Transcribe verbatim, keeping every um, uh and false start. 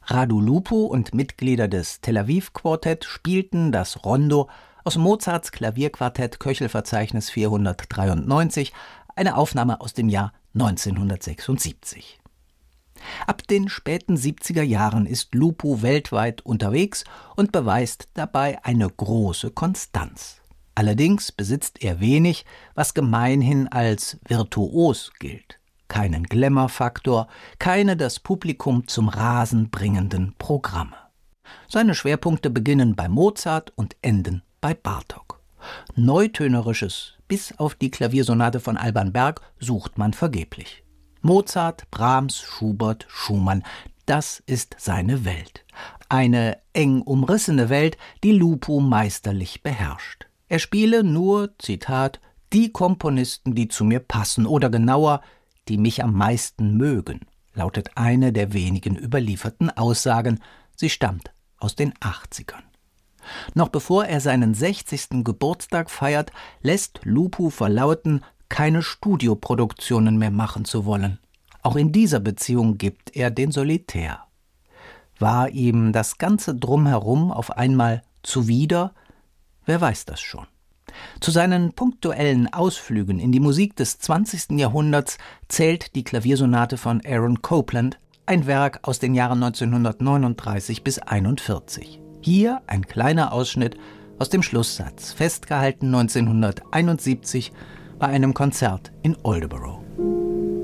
Radu Lupu und Mitglieder des Tel Aviv Quartett spielten das Rondo aus Mozarts Klavierquartett Köchelverzeichnis vierhundertdreiundneunzig, eine Aufnahme aus dem Jahr neunzehnhundertsechsundsiebzig. Ab den späten siebziger Jahren ist Lupu weltweit unterwegs und beweist dabei eine große Konstanz. Allerdings besitzt er wenig, was gemeinhin als virtuos gilt. Keinen Glamour-Faktor, keine das Publikum zum Rasen bringenden Programme. Seine Schwerpunkte beginnen bei Mozart und enden bei Bartók. Neutönerisches, bis auf die Klaviersonate von Alban Berg, sucht man vergeblich. Mozart, Brahms, Schubert, Schumann, das ist seine Welt. Eine eng umrissene Welt, die Lupu meisterlich beherrscht. Er spiele nur, Zitat, die Komponisten, die zu mir passen, oder genauer, die mich am meisten mögen, lautet eine der wenigen überlieferten Aussagen. Sie stammt aus den achtzigern. Noch bevor er seinen sechzigsten Geburtstag feiert, lässt Lupu verlauten, keine Studioproduktionen mehr machen zu wollen. Auch in dieser Beziehung gibt er den Solitär. War ihm das ganze Drumherum auf einmal zuwider? Wer weiß das schon. Zu seinen punktuellen Ausflügen in die Musik des zwanzigsten Jahrhunderts zählt die Klaviersonate von Aaron Copland, ein Werk aus den Jahren neunzehnhundertneununddreißig bis einundvierzig. Hier ein kleiner Ausschnitt aus dem Schlusssatz, festgehalten neunzehnhunderteinundsiebzig bei einem Konzert in Aldeburgh.